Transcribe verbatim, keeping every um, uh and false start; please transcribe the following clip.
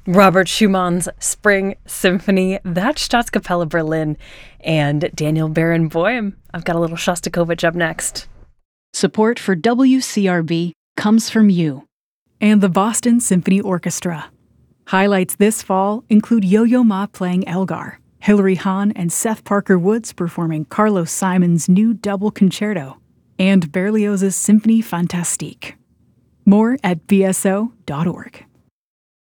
Robert Schumann's Spring Symphony, that's Staatskapelle Berlin, and Daniel Barenboim. I've got a little Shostakovich up next. Support for W C R B comes from you and the Boston Symphony Orchestra. Highlights this fall include Yo-Yo Ma playing Elgar, Hilary Hahn and Seth Parker Woods performing Carlos Simon's new double concerto, and Berlioz's Symphonie Fantastique. More at b s o dot org.